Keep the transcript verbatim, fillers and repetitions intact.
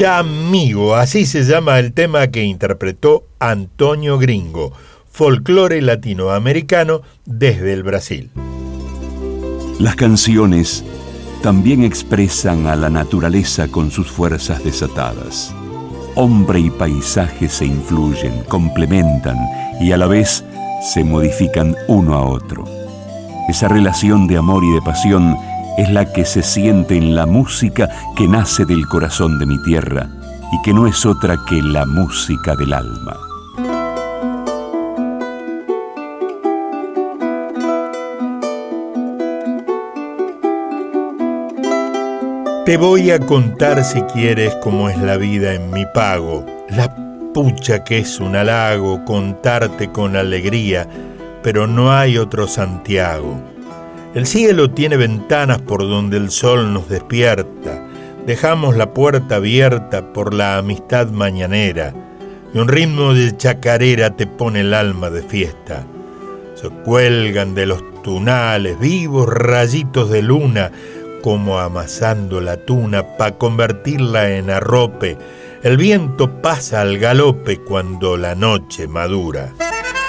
Chamigo, así se llama el tema que interpretó Antonio Gringo, folclore latinoamericano desde el Brasil. Las canciones también expresan a la naturaleza con sus fuerzas desatadas. Hombre y paisaje se influyen, complementan y a la vez se modifican uno a otro. Esa relación de amor y de pasión es la que se siente en la música que nace del corazón de mi tierra y que no es otra que la música del alma. Te voy a contar si quieres cómo es la vida en mi pago. La pucha que es un halago contarte con alegría, pero no hay otro Santiago. El cielo tiene ventanas por donde el sol nos despierta. Dejamos la puerta abierta por la amistad mañanera y un ritmo de chacarera te pone el alma de fiesta. Se cuelgan de los tunales vivos rayitos de luna como amasando la tuna pa' convertirla en arrope. El viento pasa al galope cuando la noche madura.